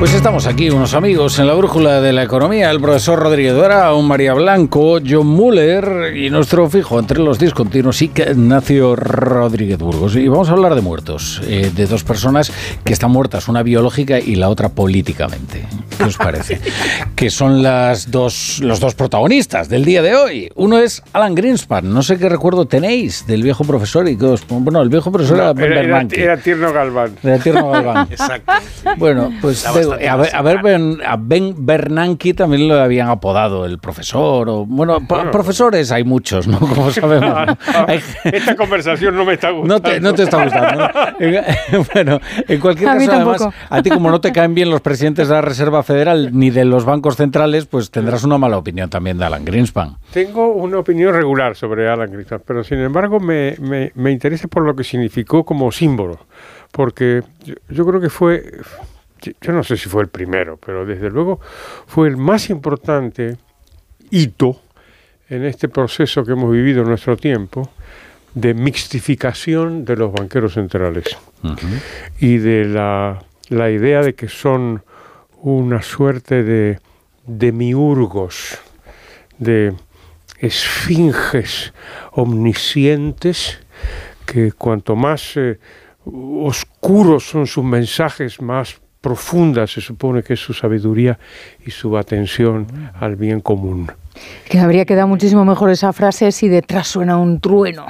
Pues estamos aquí, unos amigos, en la brújula de la economía, el profesor Rodríguez Dora, un María Blanco, John Muller y nuestro fijo entre los discontinuos, Ignacio Rodríguez Burgos. Y vamos a hablar de muertos, de dos personas que están muertas, una biológica y la otra políticamente. ¿Qué os parece? Que son los dos protagonistas del día de hoy. Uno es Alan Greenspan, no sé qué recuerdo tenéis del viejo profesor y que bueno, el viejo profesor era Ben Bernanke. Era Tierno Galván. Era Tierno Galván. Exacto. Sí. Bueno, pues a Ben Bernanke también lo habían apodado el profesor. Bueno, profesores hay muchos, ¿no? Como sabemos. ¿No? Esta conversación no me está gustando. No te está gustando, ¿no? Bueno, en cualquier caso, además, a ti como no te caen bien los presidentes de la Reserva Federal ni de los bancos centrales, pues tendrás una mala opinión también de Alan Greenspan. Tengo una opinión regular sobre Alan Greenspan, pero sin embargo me interesa por lo que significó como símbolo, porque yo creo que fue, yo no sé si fue el primero, pero desde luego fue el más importante hito en este proceso que hemos vivido en nuestro tiempo de mixtificación de los banqueros centrales y de la idea de que son una suerte de demiurgos, de esfinges omniscientes que cuanto más oscuros son sus mensajes, más profunda se supone que es su sabiduría y su atención al bien común. Que habría quedado muchísimo mejor esa frase si detrás suena un trueno.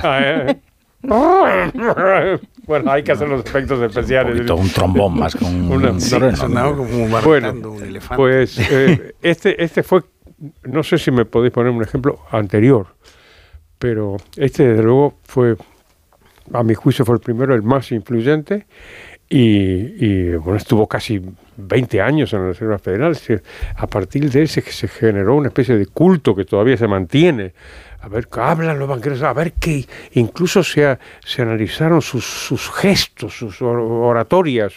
Bueno, hay que hacer los efectos especiales. Un trombón más con un sonaba como marcando un elefante. Pues este fue, no sé si me podéis poner un ejemplo anterior, pero este desde luego fue, a mi juicio fue el primero, el más influyente y bueno, estuvo casi 20 años en la Reserva Federal. A partir de él se generó una especie de culto que todavía se mantiene. A ver qué hablan los banqueros, a ver qué, incluso se analizaron sus gestos, sus oratorias,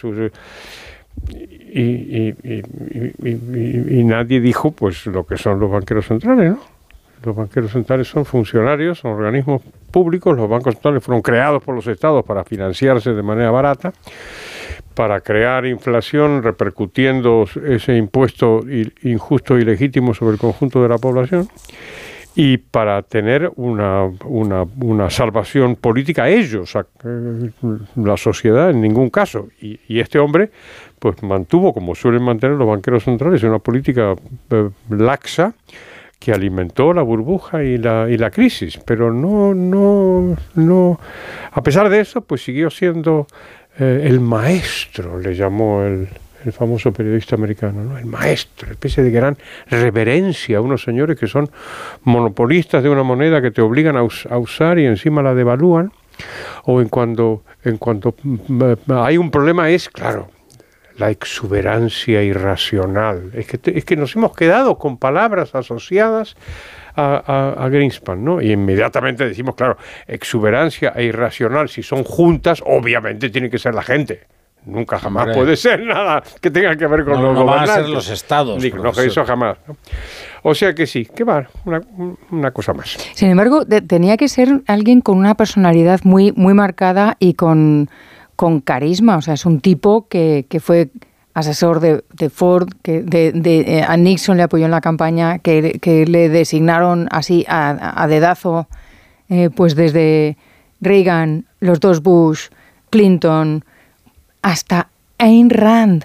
y nadie dijo pues lo que son los banqueros centrales, ¿no? Los banqueros centrales son funcionarios, son organismos públicos. Los bancos centrales fueron creados por los estados para financiarse de manera barata, para crear inflación repercutiendo ese impuesto injusto y ilegítimo sobre el conjunto de la población, y para tener una salvación política ellos, la sociedad en ningún caso. Y este hombre pues mantuvo, como suelen mantener los banqueros centrales, una política laxa que alimentó la burbuja y la crisis, pero no, a pesar de eso, pues siguió siendo el maestro, le llamó el famoso periodista americano, ¿no? El maestro, especie de gran reverencia a unos señores que son monopolistas de una moneda que te obligan a usar y encima la devalúan, o en cuanto hay un problema es, claro, la exuberancia irracional. Es que nos hemos quedado con palabras asociadas a Greenspan, ¿no? Y inmediatamente decimos, claro, exuberancia e irracional, si son juntas, obviamente tiene que ser la gente. Nunca jamás puede ser nada que tenga que ver con los gobernantes. No van a ser los estados. No, eso jamás, ¿no? O sea que sí, que va, una cosa más. Sin embargo, tenía que ser alguien con una personalidad muy, muy marcada y con carisma. O sea, es un tipo que fue asesor de Ford, que a Nixon le apoyó en la campaña, que le designaron así a dedazo, pues desde Reagan, los dos Bush, Clinton, hasta Ayn Rand.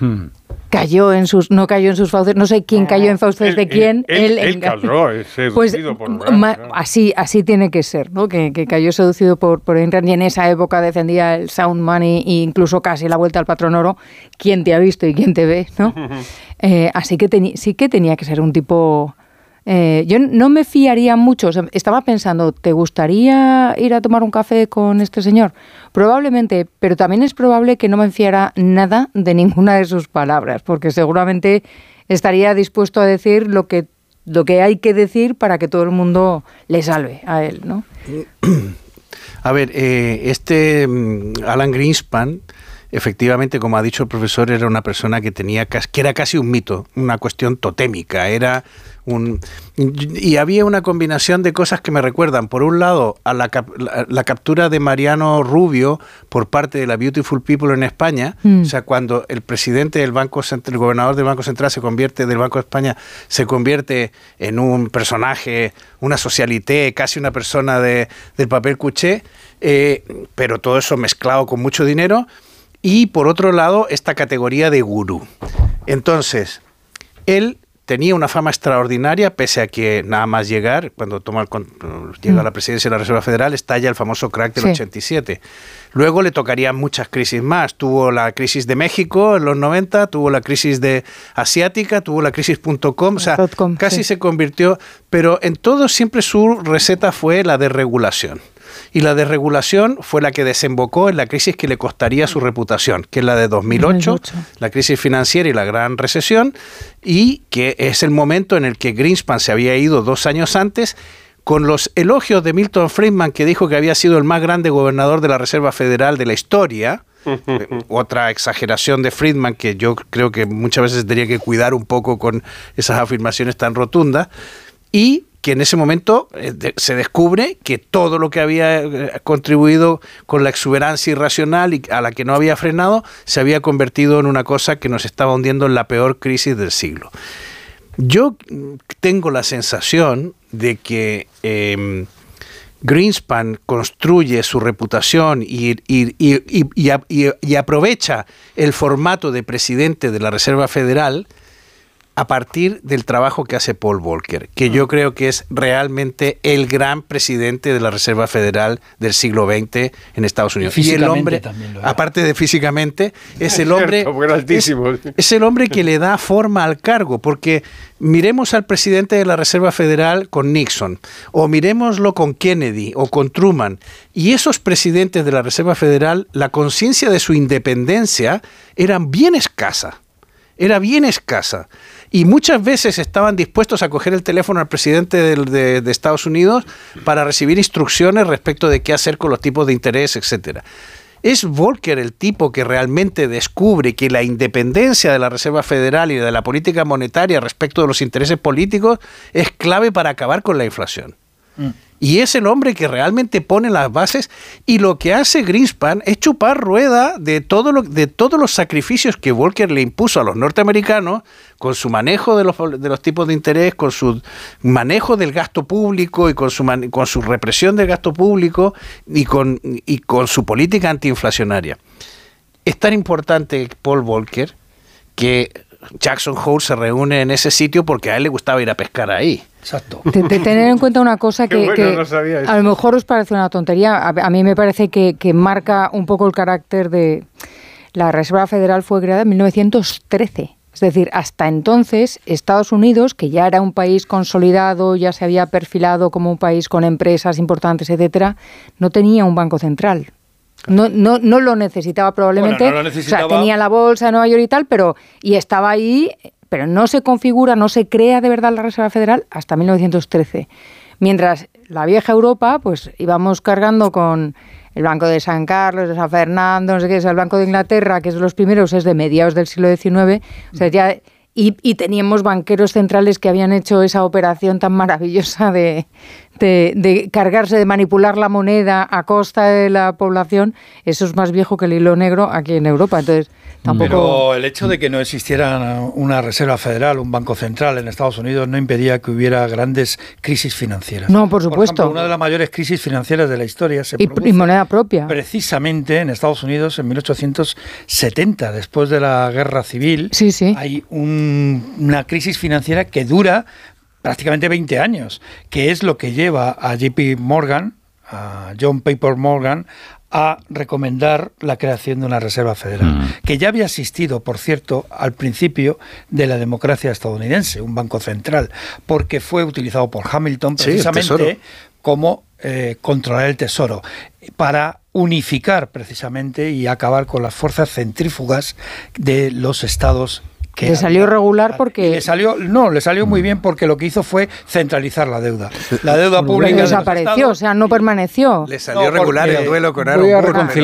No cayó en sus fauces, no sé quién cayó en fauces de quién. Él cayó, seducido pues, por Rand. Así tiene que ser, ¿no? Que cayó seducido por Ayn Rand, y en esa época defendía el sound money e incluso casi la vuelta al patrón oro. ¿Quién te ha visto y quién te ve, no? Así que sí que tenía que ser un tipo... yo no me fiaría mucho. O sea, estaba pensando, ¿te gustaría ir a tomar un café con este señor? Probablemente, pero también es probable que no me fiara nada de ninguna de sus palabras, porque seguramente estaría dispuesto a decir lo que hay que decir para que todo el mundo le salve a él, ¿no? A ver, Alan Greenspan efectivamente, como ha dicho el profesor, era una persona que era casi un mito, una cuestión totémica, y había una combinación de cosas que me recuerdan, por un lado, a la captura de Mariano Rubio por parte de la Beautiful People en España, o sea, cuando el presidente del Banco Central, el gobernador del Banco Central del Banco de España, se convierte en un personaje, una socialité, casi una persona del papel cuché, pero todo eso mezclado con mucho dinero, y por otro lado, esta categoría de gurú. Entonces, él tenía una fama extraordinaria, pese a que nada más llegar, cuando llega a la presidencia de la Reserva Federal, estalla el famoso crack del 87. Luego le tocarían muchas crisis más. Tuvo la crisis de México en los 90, tuvo la crisis asiática, tuvo la crisis .com, o sea, casi se convirtió, pero en todo siempre su receta fue la desregulación. Y la desregulación fue la que desembocó en la crisis que le costaría su reputación, que es la de 2008, la crisis financiera y la gran recesión, y que es el momento en el que Greenspan se había ido 2 años antes, con los elogios de Milton Friedman, que dijo que había sido el más grande gobernador de la Reserva Federal de la historia. Otra exageración de Friedman que yo creo que muchas veces tendría que cuidar un poco con esas afirmaciones tan rotundas, y que en ese momento se descubre que todo lo que había contribuido con la exuberancia irracional y a la que no había frenado, se había convertido en una cosa que nos estaba hundiendo en la peor crisis del siglo. Yo tengo la sensación de que Greenspan construye su reputación y aprovecha el formato de presidente de la Reserva Federal a partir del trabajo que hace Paul Volcker, que yo creo que es realmente el gran presidente de la Reserva Federal del siglo XX en Estados Unidos. Y el hombre, aparte de físicamente, es el hombre, es el hombre que le da forma al cargo, porque miremos al presidente de la Reserva Federal con Nixon, o miremoslo con Kennedy o con Truman, y esos presidentes de la Reserva Federal, la conciencia de su independencia era bien escasa. Y muchas veces estaban dispuestos a coger el teléfono al presidente de Estados Unidos para recibir instrucciones respecto de qué hacer con los tipos de interés, etcétera. Es Volcker el tipo que realmente descubre que la independencia de la Reserva Federal y de la política monetaria respecto de los intereses políticos es clave para acabar con la inflación. Y es el hombre que realmente pone las bases, y lo que hace Greenspan es chupar rueda de todos los sacrificios que Volcker le impuso a los norteamericanos con su manejo de los tipos de interés, con su manejo del gasto público y con su represión del gasto público y con su política antiinflacionaria. Es tan importante Paul Volcker que Jackson Hole se reúne en ese sitio porque a él le gustaba ir a pescar ahí. Exacto. Tener en cuenta una cosa que no a lo mejor os parece una tontería, a mí me parece que marca un poco el carácter de... La Reserva Federal fue creada en 1913. Es decir, hasta entonces Estados Unidos, que ya era un país consolidado, ya se había perfilado como un país con empresas importantes, etcétera, no tenía un banco central. No lo necesitaba probablemente. Bueno, no lo necesitaba. O sea, tenía la bolsa de Nueva York y tal, y estaba ahí, pero no se configura, no se crea de verdad la Reserva Federal hasta 1913. Mientras la vieja Europa, pues íbamos cargando con el Banco de San Carlos, de San Fernando, no sé qué, es el Banco de Inglaterra, que es de los primeros, es de mediados del siglo XIX, o sea, ya... Y teníamos banqueros centrales que habían hecho esa operación tan maravillosa de cargarse, de manipular la moneda a costa de la población. Eso es más viejo que el hilo negro aquí en Europa. Entonces, tampoco... Pero el hecho de que no existiera una Reserva Federal, un banco central en Estados Unidos, no impedía que hubiera grandes crisis financieras. No, por supuesto. Por ejemplo, una de las mayores crisis financieras de la historia se produjo y moneda propia. Precisamente en Estados Unidos en 1870, después de la Guerra Civil. Sí, sí. Hay una crisis financiera que dura prácticamente 20 años, que es lo que lleva a JP Morgan, a John Paper Morgan, a recomendar la creación de una Reserva Federal, que ya había existido, por cierto, al principio de la democracia estadounidense, un banco central, porque fue utilizado por Hamilton precisamente como controlar el tesoro, para unificar precisamente y acabar con las fuerzas centrífugas de los estados. Que le salió regular porque... Le salió muy bien porque lo que hizo fue centralizar la deuda. La deuda pública desapareció, o sea, no permaneció. Le salió regular el duelo con Aaron Burr.